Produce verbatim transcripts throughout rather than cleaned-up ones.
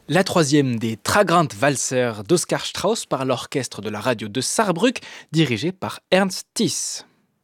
La troisième des Tragrant Walzer d'Oskar Strauss par l'orchestre de la radio de Saarbrück, dirigé par Ernst Thies.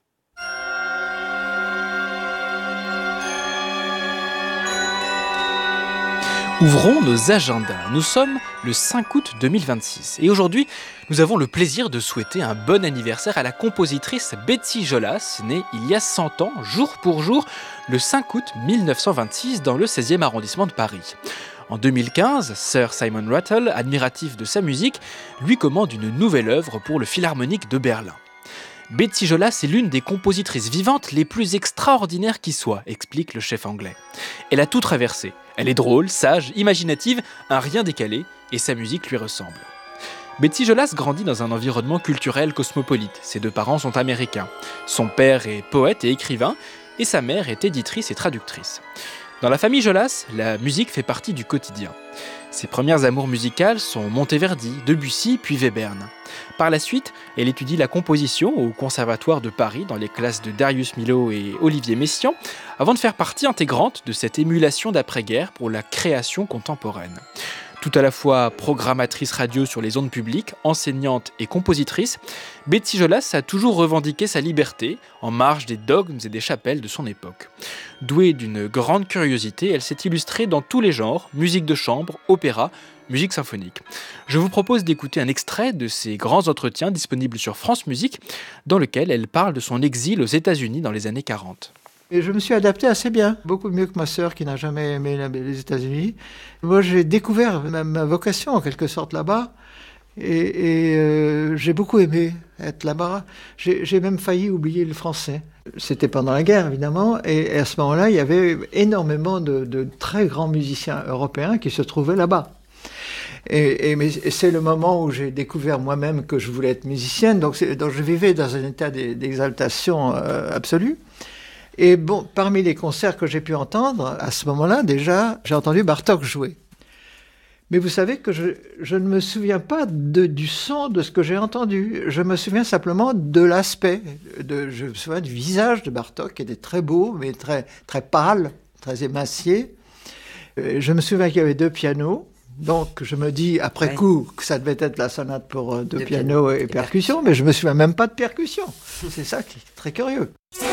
Ouvrons nos agendas. Nous sommes le cinq août deux mille vingt-six et aujourd'hui, nous avons le plaisir de souhaiter un bon anniversaire à la compositrice Betsy Jolas, née il y a cent ans, jour pour jour, le cinq août mille neuf cent vingt-six dans le seizième arrondissement de Paris. En deux mille quinze, Sir Simon Rattle, admiratif de sa musique, lui commande une nouvelle œuvre pour le Philharmonique de Berlin. Betsy Jolas est l'une des compositrices vivantes les plus extraordinaires qui soient, explique le chef anglais. Elle a tout traversé. Elle est drôle, sage, imaginative, un rien décalé, et sa musique lui ressemble. Betsy Jolas grandit dans un environnement culturel cosmopolite. Ses deux parents sont américains. Son père est poète et écrivain, et sa mère est éditrice et traductrice. Dans la famille Jolas, la musique fait partie du quotidien. Ses premières amours musicales sont Monteverdi, Debussy, puis Webern. Par la suite, elle étudie la composition au Conservatoire de Paris dans les classes de Darius Milhaud et Olivier Messiaen, avant de faire partie intégrante de cette émulation d'après-guerre pour la création contemporaine. Tout à la fois programmatrice radio sur les ondes publiques, enseignante et compositrice, Betsy Jolas a toujours revendiqué sa liberté en marge des dogmes et des chapelles de son époque. Douée d'une grande curiosité, elle s'est illustrée dans tous les genres, musique de chambre, opéra, musique symphonique. Je vous propose d'écouter un extrait de ces grands entretiens disponibles sur France Musique, dans lequel elle parle de son exil aux États-Unis dans les années quarante. Et je me suis adapté assez bien, beaucoup mieux que ma sœur qui n'a jamais aimé les États-Unis. Moi, j'ai découvert ma, ma vocation en quelque sorte là-bas, et, et euh, j'ai beaucoup aimé être là-bas. J'ai, j'ai même failli oublier le français. C'était pendant la guerre, évidemment, et, et à ce moment-là, il y avait énormément de, de très grands musiciens européens qui se trouvaient là-bas. Et, et, mais c'est le moment où j'ai découvert moi-même que je voulais être musicienne, donc, c'est, donc je vivais dans un état d'exaltation euh, absolue. Et bon, parmi les concerts que j'ai pu entendre, à ce moment-là, déjà, j'ai entendu Bartók jouer. Mais vous savez que je, je ne me souviens pas de, du son de ce que j'ai entendu. Je me souviens simplement de l'aspect. De, je me souviens du visage de Bartók, qui était très beau, mais très, très pâle, très émacié. Je me souviens qu'il y avait deux pianos. Donc, je me dis, après ouais. coup, que ça devait être la sonate pour deux, deux pianos et, et percussions, mais je ne me souviens même pas de percussions. C'est ça qui est très curieux.